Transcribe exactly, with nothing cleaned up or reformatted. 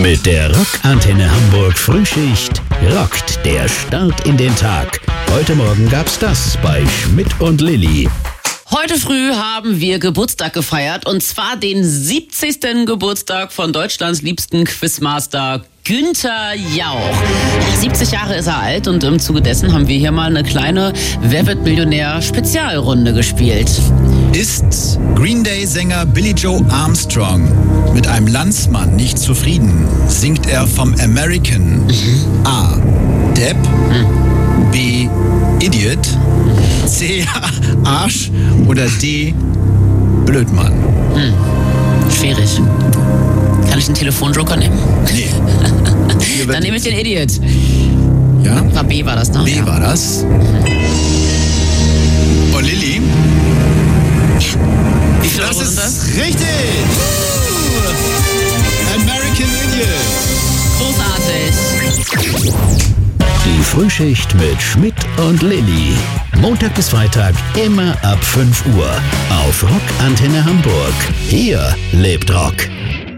Mit der Rockantenne Hamburg Frühschicht rockt der Start in den Tag. Heute Morgen gab's das bei Schmidt und Lilli. Heute früh haben wir Geburtstag gefeiert und zwar den siebzigsten Geburtstag von Deutschlands liebsten Quizmaster Günther Jauch. siebzig Jahre ist er alt und im Zuge dessen haben wir hier mal eine kleine Wer wird Millionär Spezialrunde gespielt. Ist Green Day-Sänger Billy Joe Armstrong mit einem Landsmann nicht zufrieden, singt er vom American mhm. A. Depp, mhm. B. Idiot, C. Arsch oder D. Blödmann? Hm. Schwierig. Kann ich einen Telefonjoker nehmen? Nee. Dann nehme ich den Idiot. Ja? War B war das, ne? B ja. war das. Und Lilli? Wie viele Das Euro sind das? ist richtig! American Idiot! Großartig! Die Frühschicht mit Schmidt und Lilli. Montag bis Freitag immer ab fünf Uhr auf Rockantenne Hamburg. Hier lebt Rock.